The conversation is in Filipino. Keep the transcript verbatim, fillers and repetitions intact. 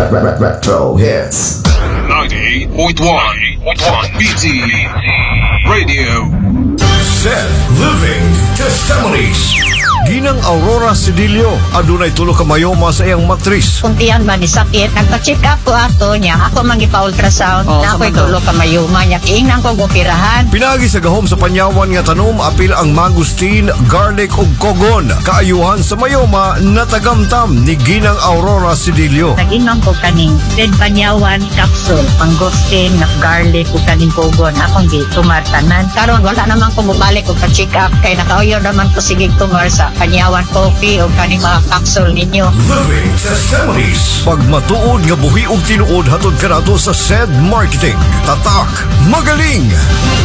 Retro hits. ninety-eight point one B T Radio. Zed Living Testimonies. Ginang Aurora Sedillo, adunay tulo ka mayoma sa iyang matris. Kuntian ba ni sakit, nagpa-check up ko ato niya. Ako mangipa-ultrasound, Oh, na ako'y samantala. tulo ka mayuma niya. Kiingnan ko gupirahan. Pinagi sa gahom sa panyawan nga tanom apil ang mangustin, garlic ug kogon. Kaayuhan sa mayoma natagamtam ni Ginang Aurora Sedillo. Nag-inom ko kaning red panyawan capsule, pangostin, na garlic ug kaning kogon. Akong gi tumartanan. Karon wala naman ko mubalik og pa-check up kay nakauyo naman ko sigig tumar sa panyawan coffee ug kaning mga capsule ninyo. Living Testimonies. Pag matuod nga buhi og tinuod hatod kanato sa Zed Marketing. Tatak, magaling!